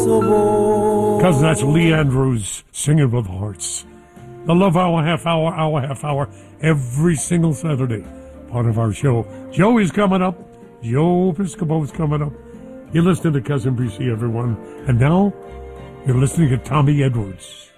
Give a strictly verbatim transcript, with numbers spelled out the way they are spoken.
Because that's Lee Andrews singing with hearts. The Love Hour, half hour, hour, half hour, every single Saturday. Part of our show. Joey's coming up. Joe Piscopo's coming up. You're listening to Cousin B C, everyone. And now, you're listening to Tommy Edwards.